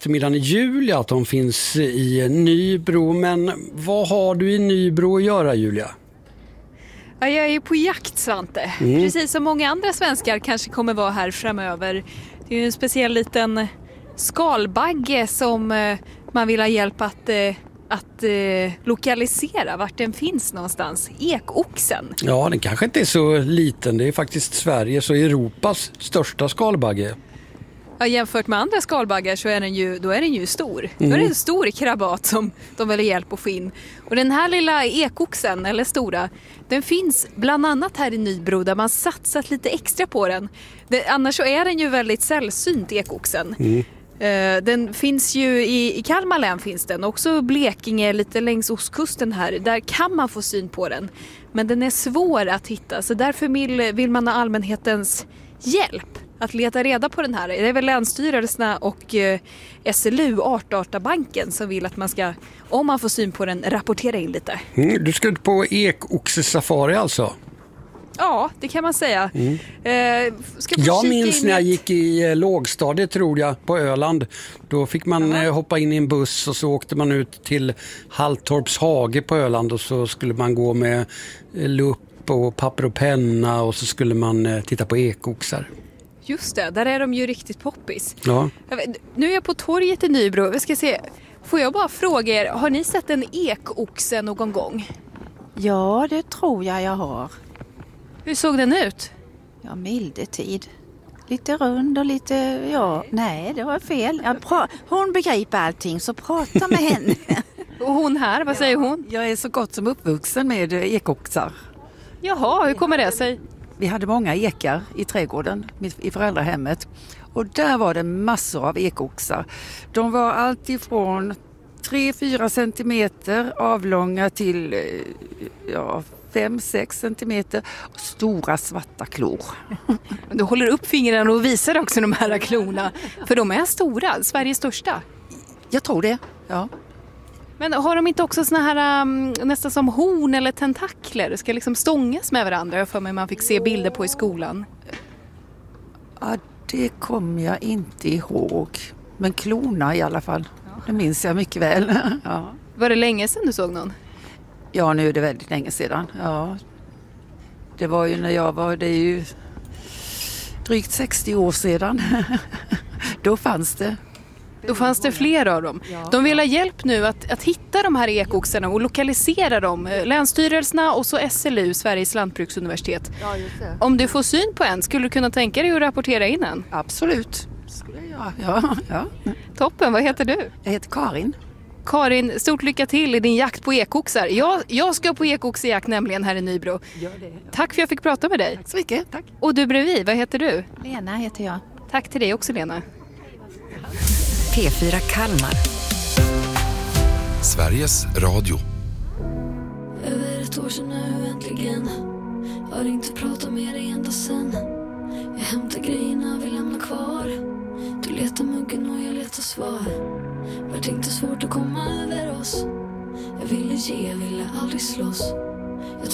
eftermiddagen i Julia att de finns i Nybro. Men vad har du i Nybro att göra, Julia? Ja, jag är på jakt, Svante. Precis som många andra svenskar kanske kommer vara här framöver. Det är ju en speciell liten skalbagge som man vill ha hjälp att lokalisera vart den finns någonstans. Ekoxen. Ja, den kanske inte är så liten. Det är faktiskt Sveriges och Europas största skalbagge. Ja, jämfört med andra skalbaggar så är den ju stor. Då är det en stor krabat som de vill ha hjälp att få in. Och den här lilla ekoxen, eller stora, den finns bland annat här i Nybro där man satsat lite extra på den. Annars så är den ju väldigt sällsynt, ekoxen. Den finns ju i Kalmar län, finns den. Också Blekinge, lite längs ostkusten här. Där kan man få syn på den. Men den är svår att hitta, så därför vill man ha allmänhetens hjälp att leta reda på den här. Det är väl Länsstyrelserna och SLU, Artdatabanken, som vill att man ska, om man får syn på den, rapportera in lite. Du ska ut på ekoxesafari alltså? Ja, det kan man säga. Jag minns när jag gick i lågstadiet, tror jag, på Öland. Då fick man hoppa in i en buss och så åkte man ut till Halltorps hage på Öland och så skulle man gå med lupp och papper och penna och så skulle man titta på ekoxar. Just det, där är de ju riktigt poppis. Ja. Nu är jag på torget i Nybro. Vi ska se. Får jag bara fråga er, har ni sett en ekoxe någon gång? Ja, det tror jag har. Hur såg den ut? Ja, mildetid. Lite rund och lite, nej, det var fel. Hon begriper allting, så prata med henne. Och hon här, vad säger hon? Jag är så gott som uppvuxen med ekoxar. Jaha, hur kommer det sig? Vi hade många ekar i trädgården i föräldrahemmet. Och där var det massor av ekoxar. De var allt ifrån 3-4 centimeter avlånga till 5-6 centimeter. Stora svarta klor. Du håller upp fingrarna och visar också de här klorna. För de är stora, Sveriges största. Jag tror det, ja. Men har de inte också såna här nästan som horn eller tentakler? Det ska liksom stångas med varandra. Jag för mig man fick se bilder på i skolan. Ja, det kommer jag inte ihåg. Men klorna i alla fall. Det minns jag mycket väl. Ja. Var det länge sedan du såg någon? Ja, nu är det väldigt länge sedan. Ja. Det var ju när jag var, det är ju drygt 60 år sedan. Då fanns det. Då fanns det fler av dem. De vill ha hjälp nu att hitta de här ekoxarna och lokalisera dem. Länsstyrelserna och så SLU, Sveriges lantbruksuniversitet. Ja, just det. Om du får syn på en, skulle du kunna tänka dig att rapportera in en? Absolut. Ja. Toppen, vad heter du? Jag heter Karin. Karin, stort lycka till i din jakt på ekoxar. Jag ska på ekoxjakt nämligen här i Nybro. Gör det. Tack för att jag fick prata med dig. Tack så mycket. Tack. Och du bredvid, vad heter du? Lena heter jag. Tack till dig också, Lena. P4 Kalmar. Sveriges Radio. Över ett år sedan nu äntligen. Har inte pratat med dig ända sen. Jag hämtar grejerna, vi lämnar kvar. Du letar muggen och jag letar svar. Vart inte svårt att komma över oss. Jag ville ge, jag ville aldrig slåss.